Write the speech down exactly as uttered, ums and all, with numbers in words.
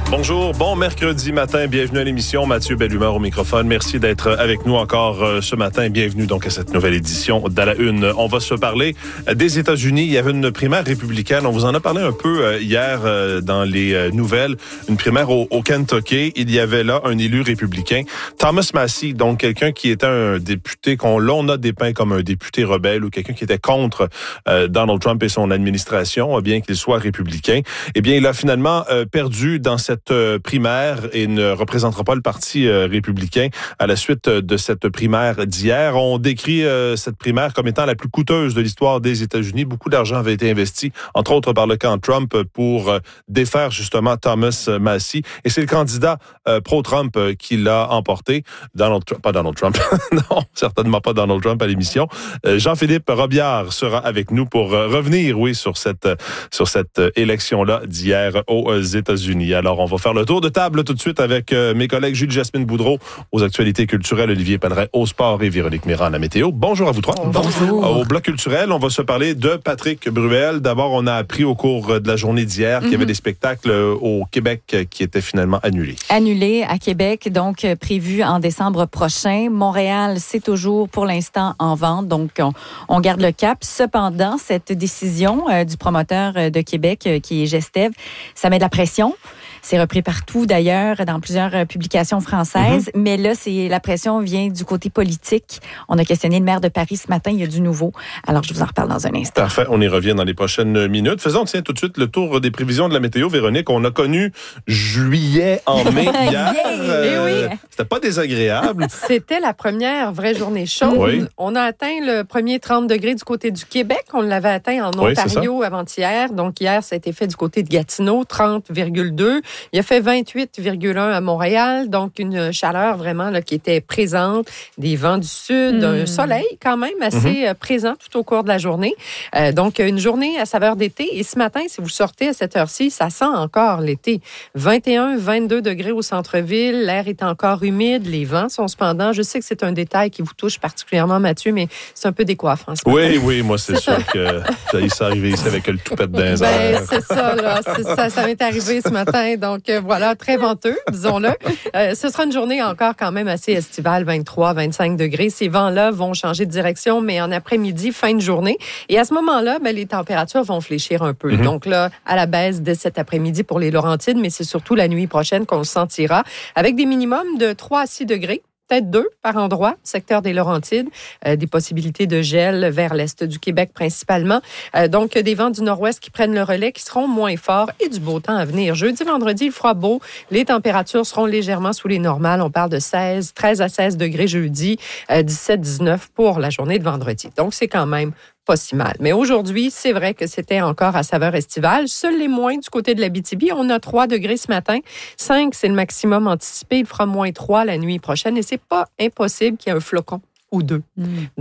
Bonjour, bon mercredi matin, bienvenue à l'émission. Mathieu Bellumeur au microphone. Merci d'être avec nous encore ce matin. Bienvenue donc à cette nouvelle édition d'À la Une. On va se parler des États-Unis. Il y avait une primaire républicaine. On vous en a parlé un peu hier dans les nouvelles. Une primaire au, au Kentucky. Il y avait là un élu républicain, Thomas Massie, donc quelqu'un qui était un député qu'on l'on a dépeint comme un député rebelle ou quelqu'un qui était contre euh, Donald Trump et son administration, bien qu'il soit républicain. Eh bien, il a finalement euh, perdu dans cette primaire et ne représentera pas le Parti euh, républicain à la suite de cette primaire d'hier. On décrit euh, cette primaire comme étant la plus coûteuse de l'histoire des États-Unis. Beaucoup d'argent avait été investi, entre autres par le camp Trump, pour euh, défaire justement Thomas Massie. Et c'est le candidat euh, pro-Trump euh, qui l'a emporté. Donald Trump, pas Donald Trump, non, certainement pas Donald Trump à l'émission. Euh, Jean-Philippe Robillard sera avec nous pour euh, revenir, oui, sur cette, sur cette élection-là d'hier aux États-Unis. Alors, on On va faire le tour de table tout de suite avec euh, mes collègues Julie-Jasmine Boudreau aux actualités culturelles, Olivier Pellerin au sport et Véronique Méran à la météo. Bonjour à vous trois. Bonjour. Au bloc culturel, on va se parler de Patrick Bruel. D'abord, on a appris au cours de la journée d'hier mm-hmm. qu'il y avait des spectacles au Québec qui étaient finalement annulés. Annulés à Québec, donc prévus en décembre prochain. Montréal, c'est toujours pour l'instant en vente, donc on, on garde le cap. Cependant, cette décision euh, du promoteur de Québec, euh, qui est Gestev, ça met de la pression. C'est repris partout, d'ailleurs, dans plusieurs publications françaises. Mm-hmm. Mais là, c'est la pression vient du côté politique. On a questionné le maire de Paris ce matin. Il y a du nouveau. Alors, je vous en reparle dans un instant. Parfait. On y revient dans les prochaines minutes. Faisons, tiens, tout de suite le tour des prévisions de la météo. Véronique, on a connu juillet en mai hier. Yeah! Euh, Eh oui. C'était pas désagréable. C'était la première vraie journée chaude. Oui. On a atteint le premier trente degrés du côté du Québec. On l'avait atteint en Ontario oui, avant-hier. Donc, hier, ça a été fait du côté de Gatineau, trente virgule deux. Il a fait vingt-huit virgule un à Montréal, donc une chaleur vraiment là, qui était présente, des vents du sud, mmh. un soleil quand même assez mmh. présent tout au cours de la journée. Euh, donc, une journée à saveur d'été. Et ce matin, si vous sortez à cette heure-ci, ça sent encore l'été. vingt et un, vingt-deux degrés au centre-ville, l'air est encore humide, les vents sont cependant. Je sais que c'est un détail qui vous touche particulièrement, Mathieu, mais c'est un peu décoiffant ce matin. Oui, oui, moi, c'est sûr que ça s'est arrivé ici avec le toupette dans les airs. Ben, c'est ça, là. C'est ça, ça m'est arrivé ce matin. Donc, euh, voilà, très venteux, disons-le. Euh, ce sera une journée encore quand même assez estivale, vingt-trois, vingt-cinq degrés. Ces vents-là vont changer de direction, mais en après-midi, fin de journée. Et à ce moment-là, ben, les températures vont fléchir un peu. Mm-hmm. Donc là, à la baisse dès cet après-midi pour les Laurentides, mais c'est surtout la nuit prochaine qu'on le sentira, avec des minimums de trois à six degrés. Peut-être deux par endroit, secteur des Laurentides, euh, des possibilités de gel vers l'est du Québec principalement. Euh, donc, des vents du nord-ouest qui prennent le relais, qui seront moins forts et du beau temps à venir. Jeudi, vendredi, il fera beau. Les températures seront légèrement sous les normales. On parle de seize, treize à seize degrés jeudi, euh, dix-sept, dix-neuf pour la journée de vendredi. Donc, c'est quand même pas si mal. Mais aujourd'hui, c'est vrai que c'était encore à saveur estivale. Seuls les moins du côté de l'Abitibi. On a trois degrés ce matin. cinq, c'est le maximum anticipé. Il fera moins trois la nuit prochaine. Et c'est pas impossible qu'il y ait un flocon ou deux. Mm.